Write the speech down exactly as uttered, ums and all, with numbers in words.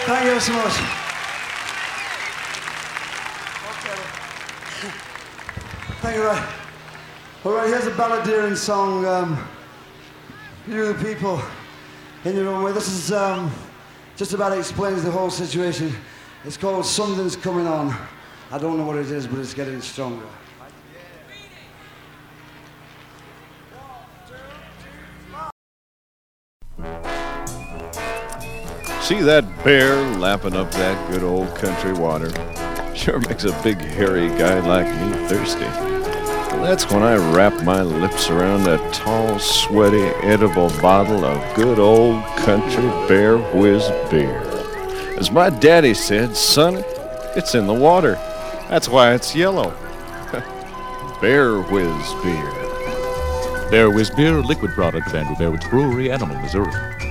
Thank you so much. Thank you. Right. All right, here's a balladeering song. Um, you, the people, in your own way. This is um, just about explains the whole situation. It's called Something's Coming On. I don't know what it is, but it's getting stronger. See that bear lapping up that good old country water? Sure makes a big hairy guy like me thirsty. And that's when I wrap my lips around a tall, sweaty, edible bottle of good old country Bear Whiz beer. As my daddy said, son, it's in the water. That's why it's yellow. Bear Whiz beer. Bear Whiz beer, a liquid product of Andrew Bear Woods Brewery, Animal, Missouri.